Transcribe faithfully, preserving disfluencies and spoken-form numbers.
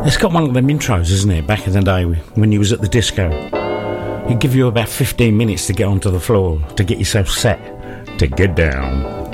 It's got one of them intros, isn't it? Back in the day when you was at the disco, he'd give you about fifteen minutes to get onto the floor to get yourself set to get down.